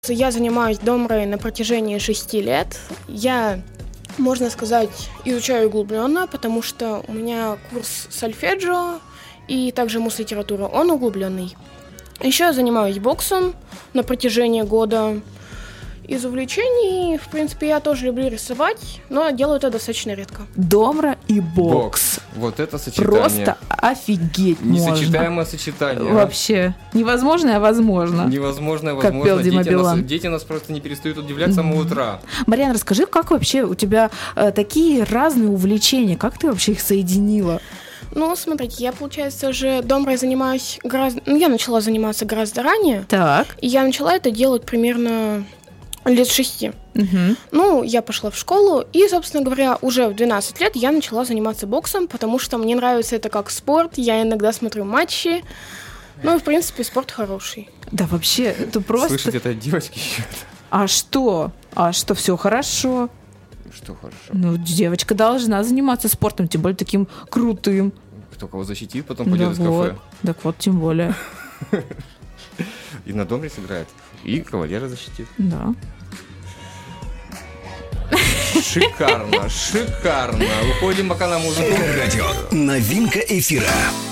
Я занимаюсь домрой на протяжении 6 лет. Я, можно сказать, изучаю углубленно, потому что у меня курс сольфеджио и также муз-литература, он углубленный. Еще я занимаюсь боксом на протяжении года. Из увлечений, в принципе, я тоже люблю рисовать, но делаю это достаточно редко. Домра и бокс. Вот это сочетание. Просто офигеть можно. Несочетаемое сочетание. Вообще. Невозможное, а возможно. Невозможное, как возможно. пел Дима Билан. Дети нас просто не перестают удивлять с самого утра. Марьяна, расскажи, как вообще у тебя такие разные увлечения? Как ты вообще их соединила? Ну, смотрите, я, получается, уже домрой занимаюсь гораздо... Ну, я начала заниматься гораздо ранее. Так. И я начала это делать примерно лет 6. Угу. Ну, я пошла в школу, и, собственно говоря, уже в 12 лет я начала заниматься боксом, потому что мне нравится это как спорт, я иногда смотрю матчи, ну, и, в принципе, спорт хороший. Да, вообще, это просто... Слышите, это от девочки еще. А что, все хорошо? Что хорошо. Ну, девочка должна заниматься спортом, тем более таким крутым. Кто кого защитит, потом пойдет из кафе. Так вот, тем более. И на домре сыграет. И кавалера защитит. Да. Шикарно, шикарно. Уходим пока на музыку. Радио. Новинка эфира.